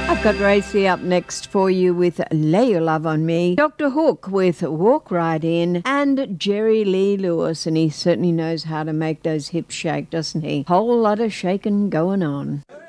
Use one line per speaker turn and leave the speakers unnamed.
I've got Racy up next for you with Lay Your Love on Me, Dr. Hook with Walk Right In, and Jerry Lee Lewis, and he certainly knows how to make those hips shake, doesn't he? Whole lot of shaking going on.